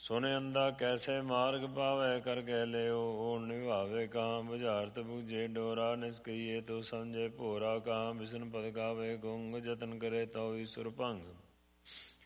ਸੁਨੇ ਅੰਦਾ ਕੈਸੇ ਮਾਰਗ ਪਾਵੇ ਕਰ ਗੈ ਲਿਓ। ਓ ਨਿਭਾਵੇ ਕਾਂ ਬੁਝਾਰਤ ਬੂਝੇ ਡੋਰਾ। ਨਿਸਕਈਏ ਤੋ ਸਮਝੇ ਭੋਰਾ ਕਾਂ ਬਿਸਨ ਪਦ ਗਾਵੇ ਗੁੰਗ। ਜਤਨ ਕਰੇ ਤਉ ਈਸੁਰ ਭੰਗ।